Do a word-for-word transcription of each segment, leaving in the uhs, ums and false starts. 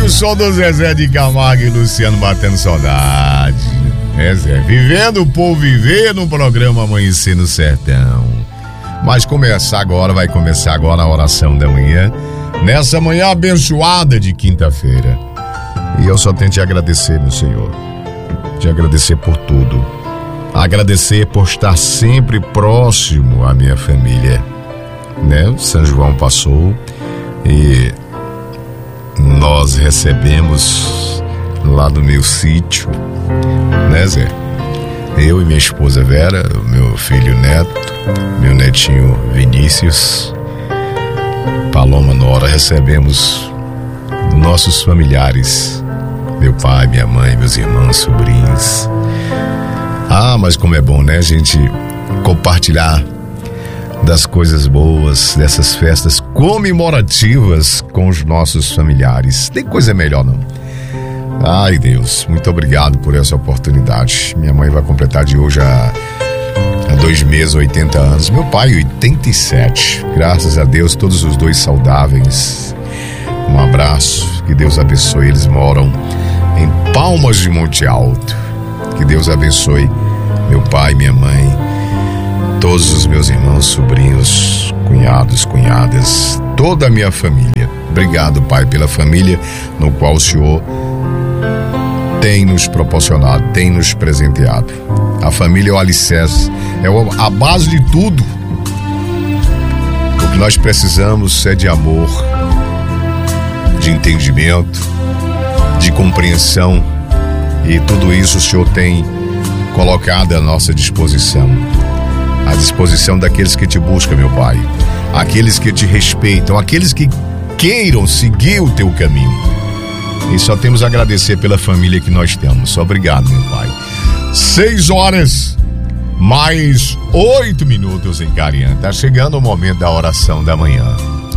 o som do Zezé de Camargo e Luciano batendo saudade. É, Zé, vivendo o povo viver no programa Amanhecer no Sertão. Mas começar agora, vai começar agora a oração da manhã, nessa manhã abençoada de quinta-feira. E eu só tenho te agradecer, meu Senhor. Te agradecer por tudo. Agradecer por estar sempre próximo à minha família. Né? O São João passou e nós recebemos lá do meu sítio, né, Zé? Eu e minha esposa Vera, meu filho Neto, meu netinho Vinícius, Paloma Nora, recebemos nossos familiares, meu pai, minha mãe, meus irmãos, sobrinhos. Ah, mas como é bom, né, a gente compartilhar das coisas boas, dessas festas comemorativas com os nossos familiares. Tem coisa melhor, não? Ai, Deus, muito obrigado por essa oportunidade. Minha mãe vai completar de hoje a, a dois meses, oitenta anos. Meu pai, oitenta e sete. Graças a Deus, todos os dois saudáveis. Um abraço, que Deus abençoe. Eles moram em Palmas de Monte Alto. Que Deus abençoe meu pai, minha mãe, todos os meus irmãos, sobrinhos, cunhados, cunhadas, toda a minha família. Obrigado, Pai, pela família no qual o Senhor tem nos proporcionado, tem nos presenteado. A família é o alicerce, é a base de tudo. O que nós precisamos é de amor, de entendimento, de compreensão, e tudo isso o Senhor tem colocado à nossa disposição. À disposição daqueles que te buscam, meu Pai. Aqueles que te respeitam, aqueles que queiram seguir o teu caminho. E só temos a agradecer pela família que nós temos. Obrigado, meu Pai. Seis horas, mais oito minutos em Cariã. Tá chegando o momento da oração da manhã.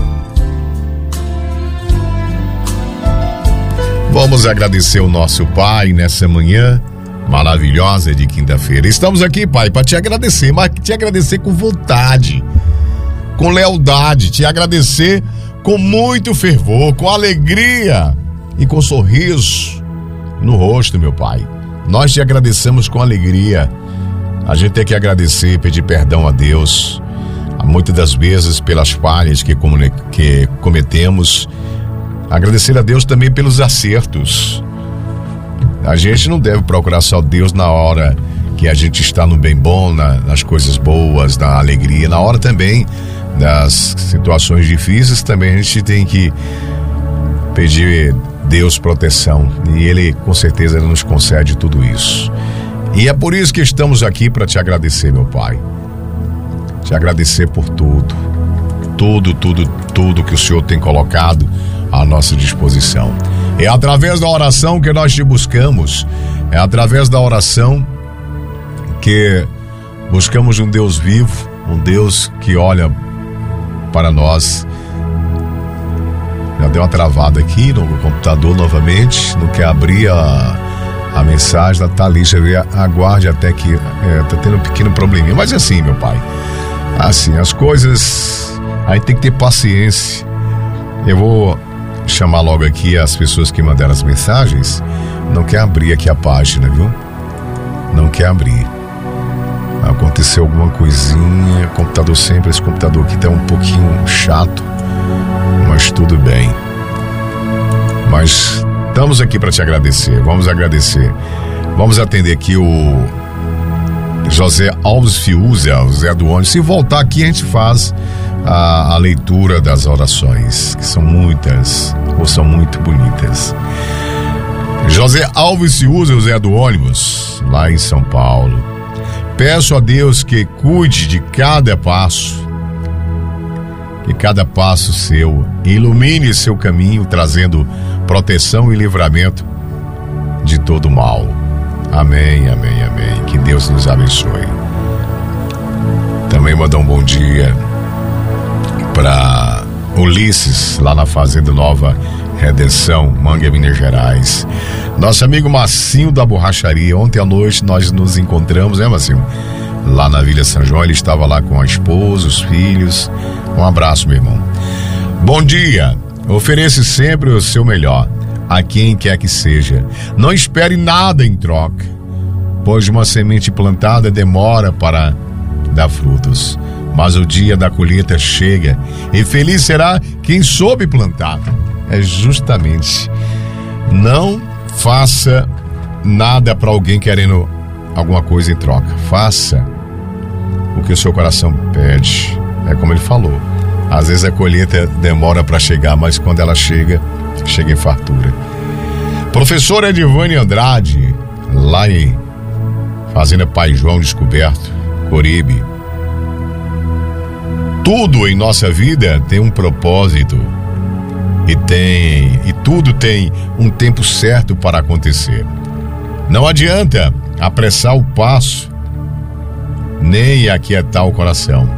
Vamos agradecer o nosso Pai nessa manhã maravilhosa de quinta-feira. Estamos aqui, Pai, para te agradecer, mas te agradecer com vontade, com lealdade, te agradecer com muito fervor, com alegria e com sorriso no rosto, meu Pai. Nós te agradecemos com alegria. A gente tem que agradecer, pedir perdão a Deus, muitas das vezes pelas falhas que, que cometemos. Agradecer a Deus também pelos acertos. A gente não deve procurar só Deus na hora que a gente está no bem bom, na, nas coisas boas, na alegria. Na hora também das situações difíceis, também a gente tem que pedir Deus proteção. E Ele, com certeza, Ele nos concede tudo isso. E é por isso que estamos aqui, para te agradecer, meu Pai. Te agradecer por tudo. Tudo, tudo, tudo que o Senhor tem colocado à nossa disposição. É através da oração que nós te buscamos. É através da oração que buscamos um Deus vivo, um Deus que olha para nós. Já deu uma travada aqui no computador novamente, não quer abrir a, a mensagem da Thalissa. Aguarde até que é, tá tendo um pequeno probleminha, mas é assim, meu Pai, assim, as coisas, a gente tem que ter paciência. Eu vou chamar logo aqui as pessoas que mandaram as mensagens. Não quer abrir aqui a página, viu? Não quer abrir. Aconteceu alguma coisinha. Computador sempre, esse computador aqui tá um pouquinho chato, mas tudo bem. Mas estamos aqui para te agradecer. Vamos agradecer. Vamos atender aqui o José Alves Fiuza, o Zé do ônibus. Se voltar aqui, a gente faz A, a leitura das orações, que são muitas, ou são muito bonitas. José Alves se usa o Zé do ônibus, lá em São Paulo. Peço a Deus que cuide de cada passo, que cada passo seu ilumine seu caminho, trazendo proteção e livramento de todo mal. Amém, amém, amém. Que Deus nos abençoe. Também mandar um bom dia para Ulisses, lá na Fazenda Nova Redenção, Manga, Minas Gerais. Nosso amigo Massinho da Borracharia. Ontem à noite nós nos encontramos, né, Massinho? Lá na Vila São João. Ele estava lá com a esposa, os filhos. Um abraço, meu irmão. Bom dia. Ofereça sempre o seu melhor. a quem quer que seja. Não espere nada em troca, pois uma semente plantada demora para dar frutos, mas o dia da colheita chega, e feliz será quem soube plantar. É justamente, não faça nada para alguém querendo alguma coisa em troca. Faça o que o seu coração pede. É como ele falou, às vezes a colheita demora para chegar, mas quando ela chega, chega em fartura. Professora Edivane Andrade, lá em Fazenda Pai João Descoberto, Coribe. Tudo em nossa vida tem um propósito e tem e tudo tem um tempo certo para acontecer. Não adianta apressar o passo, nem aquietar o coração.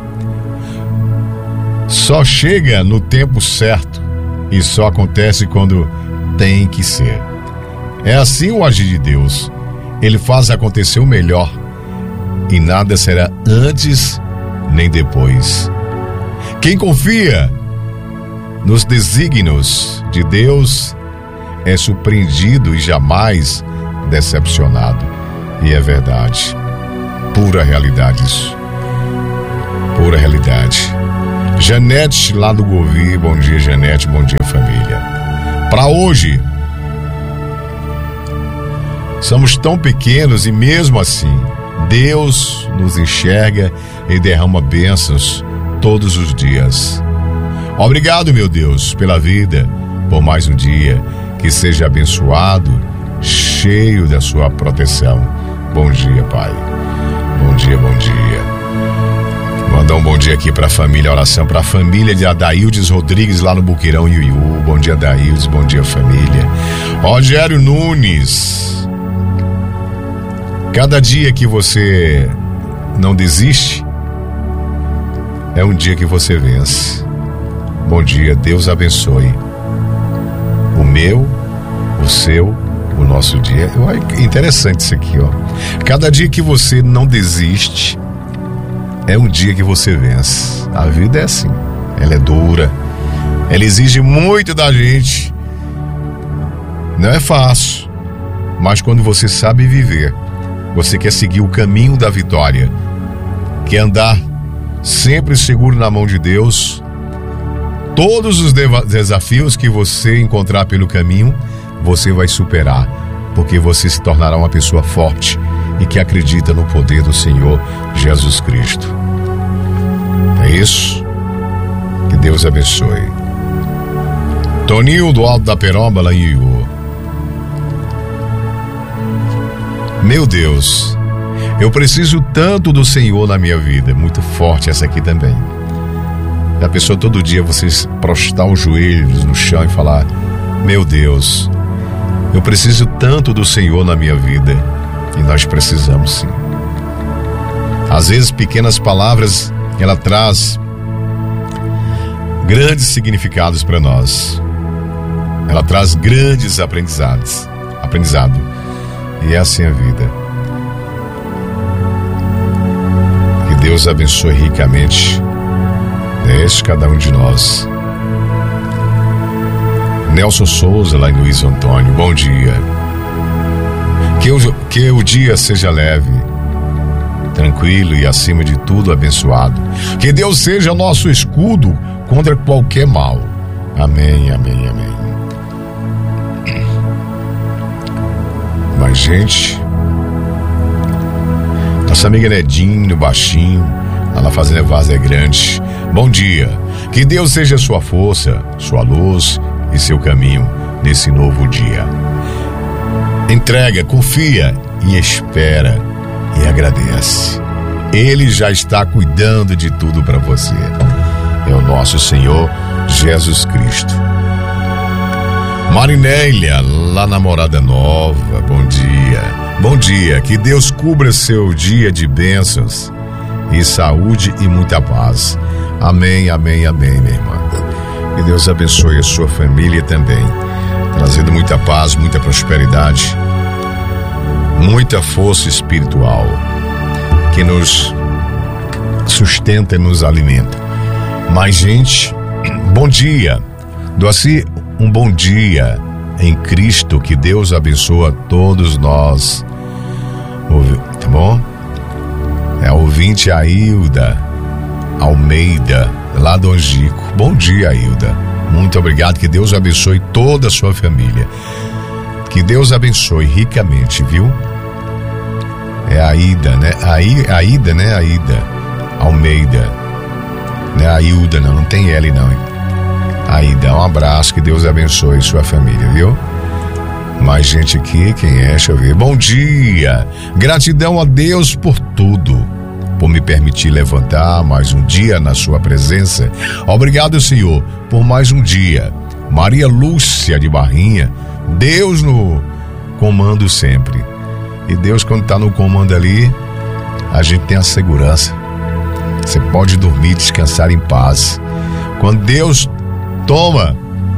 Só chega no tempo certo e só acontece quando tem que ser. É assim o agir de Deus. Ele faz acontecer o melhor e nada será antes nem depois. Quem confia nos desígnios de Deus é surpreendido e jamais decepcionado. E é verdade. Pura realidade isso. Pura realidade. Janete lá do Govi, bom dia Janete, bom dia família. Para hoje, somos tão pequenos e mesmo assim, Deus nos enxerga e derrama bênçãos todos os dias. Obrigado, meu Deus, pela vida, por mais um dia que seja abençoado, cheio da sua proteção. Bom dia, Pai. Bom dia, bom dia. Mandar um bom dia aqui para a família, oração para a família de Adaildes Rodrigues lá no Buqueirão, Iuiú. Bom dia, Adaildes, bom dia, família. Rogério Nunes. Cada dia que você não desiste é um dia que você vence. Bom dia, Deus abençoe o meu, o seu, o nosso dia. É interessante isso aqui, ó. Cada dia que você não desiste é um dia que você vence. A vida é assim, ela é dura, ela exige muito da gente. Não é fácil, mas quando você sabe viver, você quer seguir o caminho da vitória, quer andar sempre seguro na mão de Deus, todos os desafios que você encontrar pelo caminho, você vai superar, porque você se tornará uma pessoa forte e que acredita no poder do Senhor Jesus Cristo. É isso. Que Deus abençoe. Toninho do Alto da Peromba, lá em Iuiú. Meu Deus, eu preciso tanto do Senhor na minha vida. Muito forte essa aqui também. A pessoa todo dia você prostrar os joelhos no chão e falar: meu Deus, eu preciso tanto do Senhor na minha vida. E nós precisamos sim. Às vezes pequenas palavras, ela traz grandes significados para nós. Ela traz grandes aprendizados. Aprendizado. E é assim a vida. Que Deus abençoe ricamente desde cada um de nós. Nelson Souza, lá em Luiz Antônio, bom dia. Que o, que o dia seja leve, tranquilo e acima de tudo abençoado. Que Deus seja nosso escudo contra qualquer mal. Amém, amém, amém. Mas, gente, nossa amiga Nedinho, baixinho, lá na Fazenda Vaza é Grande. Bom dia. Que Deus seja sua força, sua luz e seu caminho nesse novo dia. Entrega, confia e espera e agradece. Ele já está cuidando de tudo para você. É o nosso Senhor Jesus Cristo. Marinélia, lá na Morada Nova, bom dia. Bom dia, que Deus cubra seu dia de bênçãos e saúde e muita paz. Amém, amém, amém, minha irmã. Que Deus abençoe a sua família também, trazendo muita paz, muita prosperidade, muita força espiritual, que nos sustenta e nos alimenta. Mas, gente, bom dia. Doaci, um bom dia em Cristo. Que Deus abençoe a todos nós. Tá bom? É a ouvinte Ailda Almeida, lá do Angico. Bom dia, Ailda. Muito obrigado. Que Deus abençoe toda a sua família. Que Deus abençoe ricamente, viu? É a Aida, né? A Aida, né? Aida Almeida. Não é a Ailda, não. Não tem L, não. Aida, um abraço. Que Deus abençoe sua família, viu? Mais gente aqui. Quem é? Deixa eu ver. Bom dia. Gratidão a Deus por tudo. Por me permitir levantar mais um dia na sua presença. Obrigado, Senhor, por mais um dia. Maria Lúcia de Barrinha. Deus no comando sempre. E Deus, quando está no comando ali, a gente tem a segurança. Você pode dormir, descansar em paz. Quando Deus toma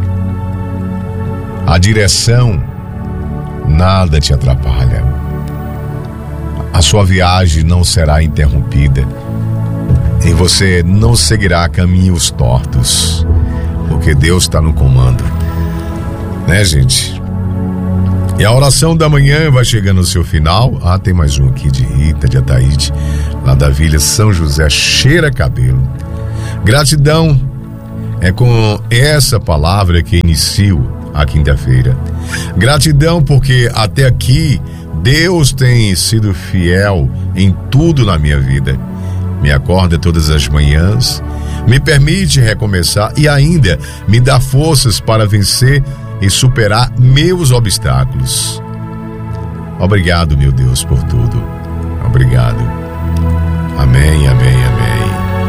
a direção, nada te atrapalha. A sua viagem não será interrompida e você não seguirá caminhos tortos, porque Deus está no comando, né, gente? E a oração da manhã vai chegando ao seu final. Ah, tem mais um aqui de Rita, de Ataíde, lá da Vila São José, cheira cabelo. Gratidão é com essa palavra que inicio a quinta-feira. Gratidão porque até aqui Deus tem sido fiel em tudo na minha vida. Me acorda todas as manhãs, me permite recomeçar e ainda me dá forças para vencer e superar meus obstáculos. Obrigado, meu Deus, por tudo. Obrigado. Amém, amém, amém.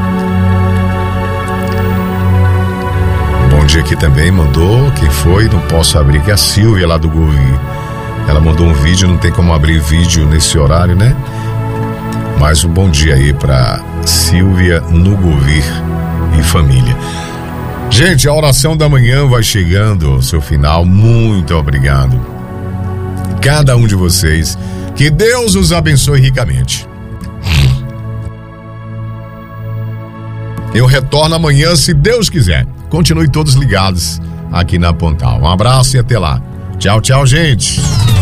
Bom dia aqui também mandou, quem foi? Não posso abrir, que é a Silvia lá do Govir. Ela mandou um vídeo, não tem como abrir vídeo nesse horário, né? Mais um bom dia aí pra Silvia no Govir e família. Gente, a oração da manhã vai chegando ao seu final. Muito obrigado. Cada um de vocês. Que Deus os abençoe ricamente. Eu retorno amanhã, se Deus quiser. Continue todos ligados aqui na Pontal. Um abraço e até lá. Tchau, tchau, gente.